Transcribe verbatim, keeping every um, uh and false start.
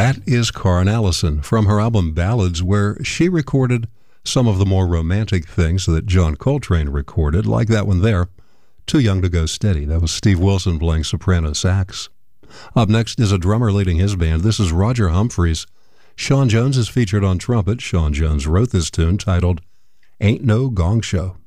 That is Karen Allison from her album Ballads, where she recorded some of the more romantic things that John Coltrane recorded, like that one there, Too Young to Go Steady. That was Steve Wilson playing soprano sax. Up next is a drummer leading his band. This is Roger Humphreys. Sean Jones is featured on trumpet. Sean Jones wrote this tune titled Ain't No Gong Show.